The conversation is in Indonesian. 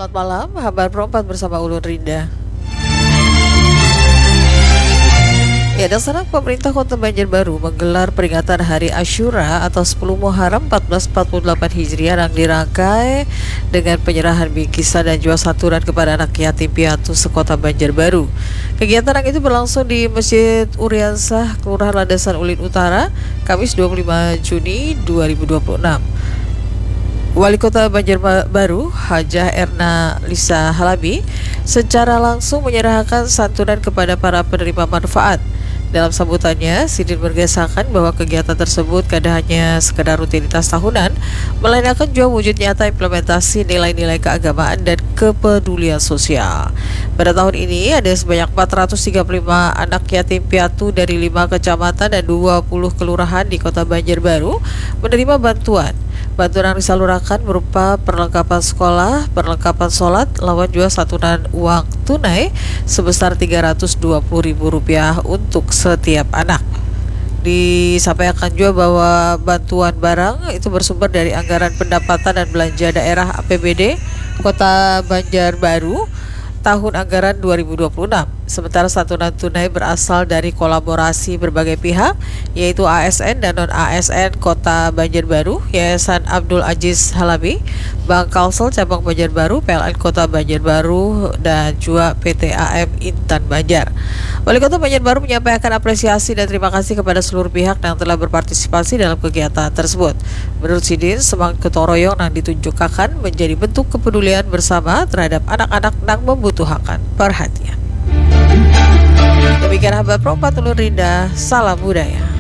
Selamat malam, Kabar Pro 4 bersama Ulun Rinda. Ya, Dasar pemerintah Kota Banjarbaru menggelar peringatan Hari Asyura atau 10 Muharram 1448 Hijriah yang dirangkai dengan penyerahan bingkisan dan jual saturan kepada anak yatim piatu sekota Banjarbaru. Kegiatan yang itu berlangsung di Masjid Uriansah, Kelurahan Landasan Ulin Utara, Kamis 25 Juni 2026. Wali Kota Banjarbaru, Hajah Erna Lisa Halabi, secara langsung menyerahkan santunan kepada para penerima manfaat. Dalam sambutannya, Sidin bergesakan bahwa kegiatan tersebut kadang hanya sekedar rutinitas tahunan, melainkan juga wujud nyata implementasi nilai-nilai keagamaan dan kepedulian sosial. Pada tahun ini ada sebanyak 435 anak yatim piatu dari 5 kecamatan dan 20 kelurahan di Kota Banjarbaru menerima bantuan. Bantuan yang disalurkan berupa perlengkapan sekolah, perlengkapan sholat, lawan juga santunan uang tunai sebesar Rp320.000 untuk setiap anak. Disampaikan juga bahwa bantuan barang itu bersumber dari anggaran pendapatan dan belanja daerah APBD Kota Banjarbaru tahun anggaran 2026. Sementara santunan tunai berasal dari kolaborasi berbagai pihak, yaitu ASN dan non-ASN Kota Banjarbaru, Yayasan Abdul Aziz Halabi, Bank Kalsel Cabang Banjarbaru, PLN Kota Banjarbaru, dan juga PT AM Intan Banjar. Wali Kota Banjarbaru menyampaikan apresiasi dan terima kasih kepada seluruh pihak yang telah berpartisipasi dalam kegiatan tersebut. Menurut Sidin, semangat gotong royong yang ditunjukkan menjadi bentuk kepedulian bersama terhadap anak-anak yang membutuhkan perhatian. Demikian Kabar Pro 4 Ulun Rinda, salam budaya.